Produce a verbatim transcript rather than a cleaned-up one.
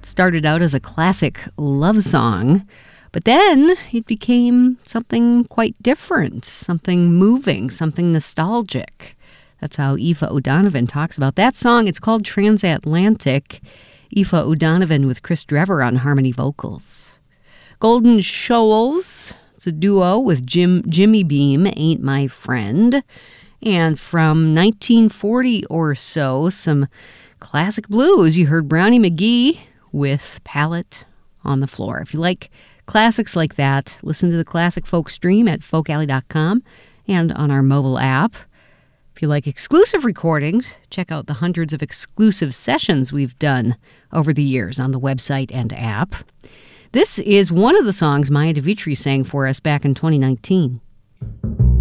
started out as a classic love song, but then it became something quite different, something moving, something nostalgic. That's how Aoife O'Donovan talks about that song. It's called Transatlantic. Aoife O'Donovan with Chris Drever on harmony vocals. Golden Shoals, it's a duo with Jim Jimmy Beam, Ain't My Friend. And from nineteen forty or so, some classic blues. You heard Brownie McGhee with Palette on the Floor. If you like classics like that, listen to the Classic Folk Stream at folk alley dot com and on our mobile app. If you like exclusive recordings, check out the hundreds of exclusive sessions we've done over the years on the website and app. This is one of the songs Maya DeVitri sang for us back in twenty nineteen.